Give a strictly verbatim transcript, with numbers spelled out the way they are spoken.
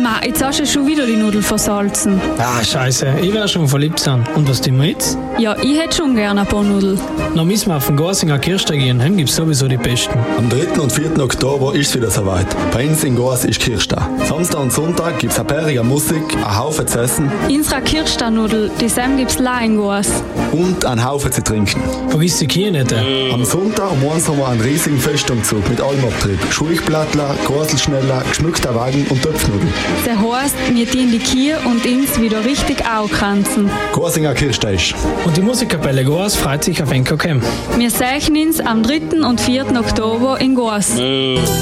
Ma, jetzt hast du schon wieder die Nudeln versalzen. Ah, scheiße, ich werde schon verliebt sein. Und was tun wir jetzt? Ja, ich hätte schon gerne ein paar Nudeln. Dann müssen wir auf den Gorsinger Kirchtag gehen, heim gibt's sowieso die besten. Am dritten und vierten Oktober ist es wieder soweit. Bei uns in Gors ist Kirchtag. Samstag und Sonntag gibt's eine bärige Musik, einen Haufen zu essen. Unsere Kirchtag-Nudel, die Sam gibt's la in Goas. Und einen Haufen zu trinken. Vergiss die Kühe nicht. Äh. Am Sonntag um eins haben wir einen riesigen Festumzug mit allem Abtrieb. Schulchblattler, Gorselschneller, geschmückter Wagen und Töpfnudeln. Das heisst, wir dienen die Kühe und uns wieder richtig aufkranzen. Gorsinger Kirchtag. Und die Musikkapelle Gors freut sich auf N K K. Wir sehen uns am dritten und vierten Oktober in Goas.